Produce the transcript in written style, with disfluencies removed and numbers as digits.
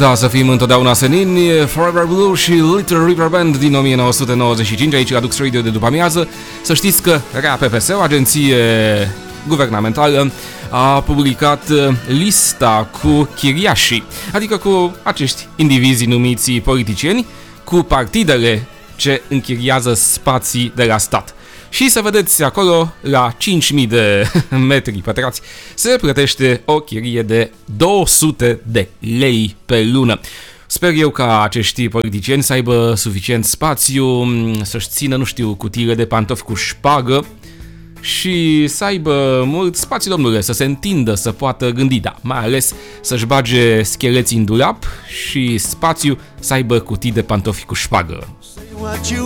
Da, să fim întotdeauna senini. Forever Blue și Little River Band din 1995, aici la Dux Radio de după amiază. Să știți că RAPFS, o agenție guvernamentală, a publicat lista cu chiriașii, adică cu acești indivizi numiți politicieni, cu partidele ce închiriază spații de la stat. Și să vedeți acolo, la 5.000 de metri pătrați, se plătește o chirie de 200 de lei pe lună. Sper eu ca acești politicieni să aibă suficient spațiu, să-și țină, nu știu, cutiile de pantofi cu șpagă și să aibă mult spațiu, domnule, să se întindă, să poată gândi, da, mai ales să-și bage scheleții în dulap și spațiu să aibă cutii de pantofi cu șpagă.